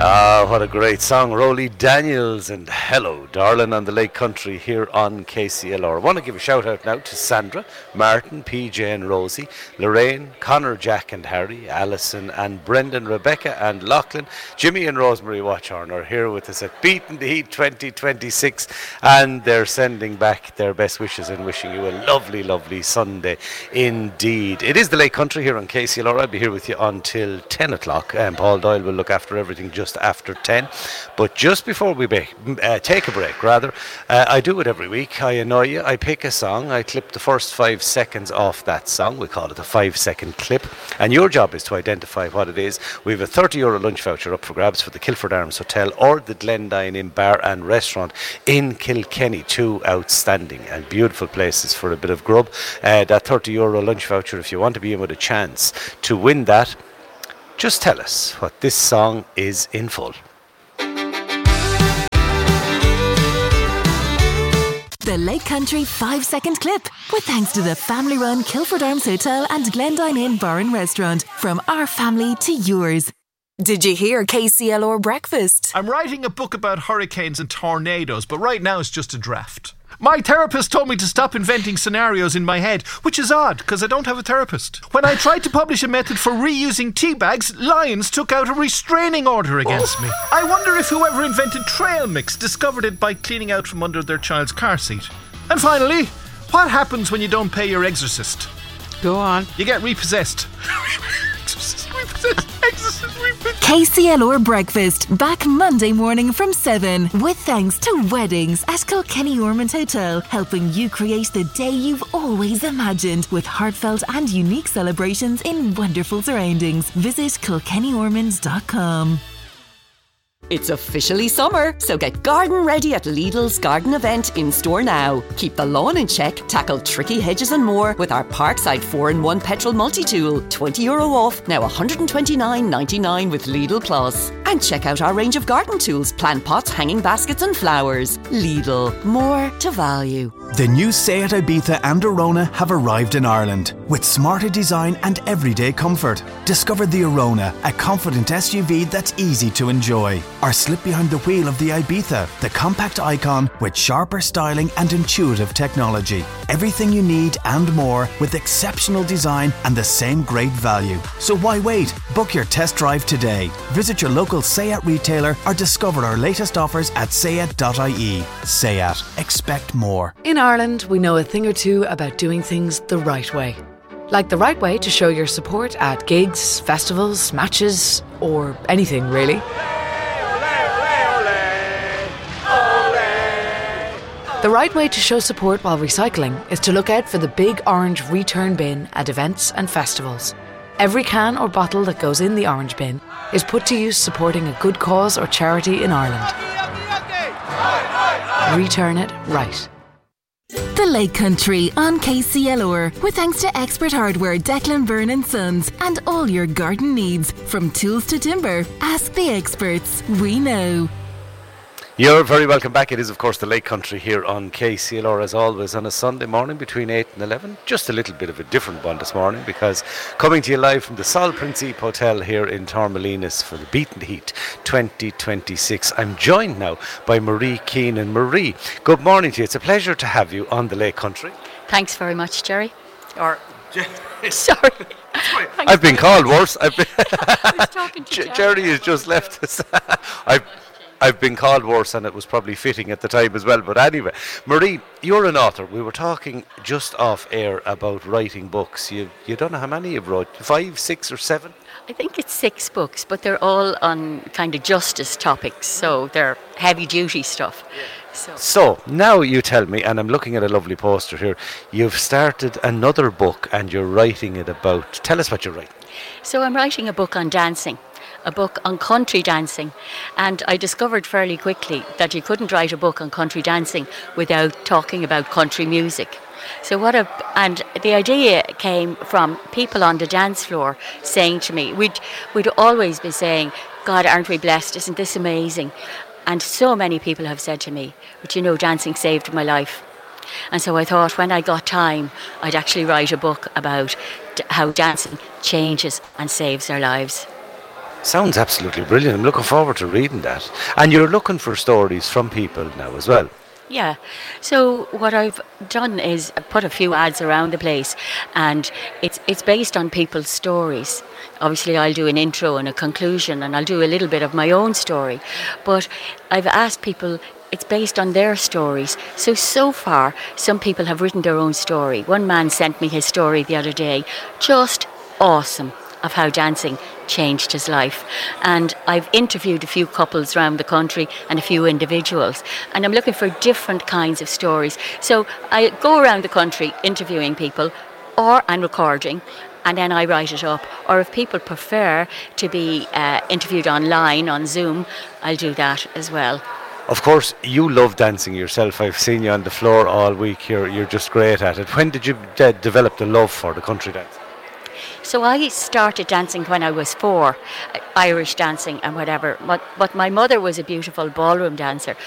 Ah, what a great song. Rolly Daniels and Hello, Darling on the Lake Country here on KCLR. I want to give a shout out now to Sandra, Martin, PJ and Rosie, Lorraine, Connor, Jack and Harry, Alison and Brendan, Rebecca and Lachlan, Jimmy and Rosemary Watchorn are here with us at Beating the Heat 2026, and they're sending back their best wishes and wishing you a lovely, lovely Sunday indeed. It is the Lake Country here on KCLR. I'll be here with you until 10 o'clock, and Paul Doyle will look after everything just after 10. But just before we take a break, I do it every week. I annoy you. I pick a song. I clip the first 5 seconds off that song. We call it a 5-second clip. And your job is to identify what it is. We have a €30 lunch voucher up for grabs for the Kilford Arms Hotel or the Glendine Inn Bar and Restaurant in Kilkenny. Two outstanding and beautiful places for a bit of grub. That €30 lunch voucher, if you want to be in with a chance to win that, just tell us what this song is in full. The Lake Country 5-second clip, with thanks to the family-run Kilford Arms Hotel and Glendine Inn Bar and Restaurant. From our family to yours. Did you hear KCLR Breakfast? I'm writing a book about hurricanes and tornadoes, but right now it's just a draft. My therapist told me to stop inventing scenarios in my head, which is odd because I don't have a therapist. When I tried to publish a method for reusing tea bags, Lions took out a restraining order against me. I wonder if whoever invented trail mix discovered it by cleaning out from under their child's car seat. And finally, what happens when you don't pay your exorcist? Go on. You get repossessed. Exorcist. KCLR Breakfast, back Monday morning from 7, with thanks to Weddings at Kilkenny Ormond Hotel, helping you create the day you've always imagined, with heartfelt and unique celebrations in wonderful surroundings. Visit kilkennyormonds.com. It's officially summer, so get garden ready at Lidl's garden event in store now. Keep the lawn in check, tackle tricky hedges and more with our Parkside 4-in-1 petrol multi-tool. €20 off, now $129.99 with Lidl Plus. And check out our range of garden tools, plant pots, hanging baskets and flowers. Lidl, more to value. The new Seat Ibiza and Arona have arrived in Ireland with smarter design and everyday comfort. Discover the Arona, a confident SUV that's easy to enjoy. Or slip behind the wheel of the Ibiza, the compact icon with sharper styling and intuitive technology. Everything you need and more with exceptional design and the same great value. So why wait? Book your test drive today. Visit your local Seat retailer or discover our latest offers at seat.ie. Seat. Expect more. In Ireland, we know a thing or two about doing things the right way. Like the right way to show your support at gigs, festivals, matches, or anything really. The right way to show support while recycling is to look out for the big orange return bin at events and festivals. Every can or bottle that goes in the orange bin is put to use supporting a good cause or charity in Ireland. Return it right. The Lake Country on KCLR, with thanks to Expert Hardware, Declan Byrne & Sons, and all your garden needs. From tools to timber, ask the experts. We know. You're very welcome back. It is, of course, the Lake Country here on KCLR, as always, on a Sunday morning between 8 and 11. Just a little bit of a different one this morning, because coming to you live from the Sol Principe Hotel here in Tormelinas for the Beating the Heat 2026. I'm joined now by Marie Keenan. Marie, good morning to you. It's a pleasure to have you on the Lake Country. Thanks very much, Jerry. Sorry. I've been called worse. I was talking to Jerry has just left us. I've been called worse, and it was probably fitting at the time as well. But anyway, Marie, you're an author. We were talking just off air about writing books. You don't know how many you've wrote? 5, 6 or 7? I think it's 6 books, but they're all on kind of justice topics, so they're heavy duty stuff. So now you tell me, and I'm looking at a lovely poster here, you've started another book and you're writing it about. Tell us what you're writing. So I'm writing a book on dancing. A book on country dancing, and I discovered fairly quickly that you couldn't write a book on country dancing without talking about country music. And the idea came from people on the dance floor saying to me, we'd always be saying, God, aren't we blessed, isn't this amazing? And so many people have said to me, but you know, dancing saved my life. And so I thought when I got time, I'd actually write a book about how dancing changes and saves our lives. Sounds absolutely brilliant. I'm looking forward to reading that. And you're looking for stories from people now as well. Yeah. So what I've done is put a few ads around the place, and it's based on people's stories. Obviously, I'll do an intro and a conclusion, and I'll do a little bit of my own story. But I've asked people. It's based on their stories. So far, some people have written their own story. One man sent me his story the other day. Just awesome, of how dancing changed his life. And I've interviewed a few couples around the country and a few individuals. And I'm looking for different kinds of stories. So I go around the country interviewing people and recording. And then I write it up. Or if people prefer to be interviewed online on Zoom, I'll do that as well. Of course, you love dancing yourself. I've seen you on the floor all week. You're just great at it. When did you develop the love for the country dance? So I started dancing when I was 4, Irish dancing and whatever. But my mother was a beautiful ballroom dancer.